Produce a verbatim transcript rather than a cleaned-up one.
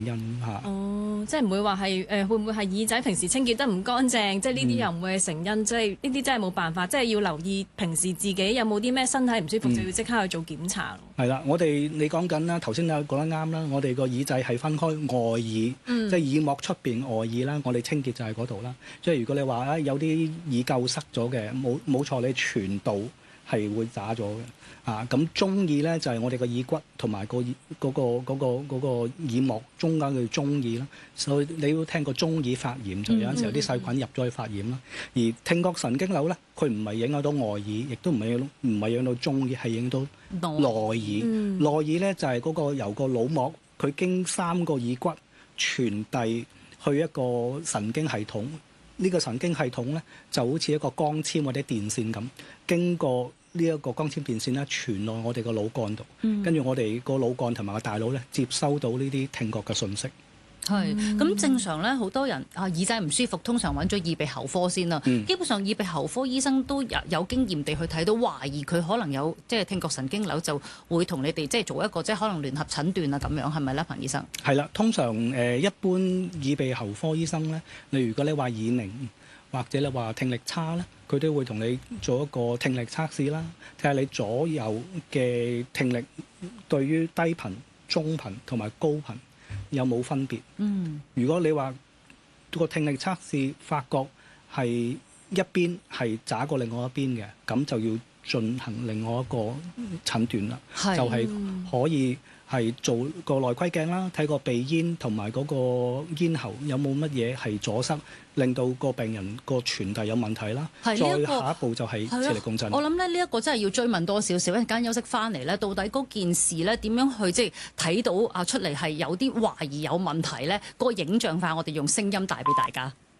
因嚇。 哦，即係唔會話係誒，會唔會係耳仔平時清潔得唔乾淨？即係呢啲又唔會係成因，嗯、即係呢啲真係冇辦法，即係要留意平時自己有冇啲咩身體唔舒服，嗯、就要即刻去做檢查咯。係啦，我哋你講緊啦，頭先你講得啱啦，我哋個耳仔係分開外耳，嗯、即係耳膜出邊外耳啦，我哋清潔就係嗰度啦。即係如果你話啊有啲耳垢塞咗嘅，冇冇錯，你全度係會渣咗嘅。啊，咁中耳咧就係、是、我哋個耳骨同埋個耳嗰個嗰、嗰個嗰個耳膜中間叫中耳啦，所以你要聽過中耳發炎，就有陣時有啲細菌入咗去發炎啦。嗯嗯、而聽覺神經瘤咧，佢唔係影響到外耳，亦都唔係影唔係影響到中耳，係影到內耳。嗯、內耳咧就係、是、嗰個由個腦膜，佢經三個耳骨傳遞去一個神經系統。呢、這個神經系統咧就好似一個光纖或者電線咁，經過呢一個光纖電線咧傳落我哋個腦幹度，跟住、嗯、我哋個腦幹同埋個大腦咧接收到呢啲聽覺嘅信息。 係咁正常咧，好多人啊耳仔唔舒服，通常揾咗耳鼻喉科先啦。嗯、基本上耳鼻喉科醫生都有有經驗地去睇到，懷疑佢可能有即係聽覺神經瘤，就會同你哋即係做一個即係可能聯合診斷啊咁樣，係咪咧，彭醫生？ 係啦，通常誒、呃、一般耳鼻喉科醫生咧，例如如果你話耳鳴或者你話聽力差咧，佢都會同你做一個聽力測試啦，睇下你左右嘅聽力對於低頻、中頻同埋高頻有冇分別？嗯，如果你話個聽力測試發覺係一邊係渣過另外一邊嘅，咁就要進行另外一個診斷啦，是就係可以係做個內窺鏡啦，睇個鼻咽同埋嗰個咽喉有冇乜嘢係阻塞，令到個病人個傳遞有問題啦。係再下一步就係磁力共振。 我諗咧呢一個真係要追問多少少，一陣間休息翻嚟咧，到底嗰件事咧點樣去即係睇到啊出嚟係有啲懷疑有問題咧？嗰個影像化，我哋用聲音帶俾大家。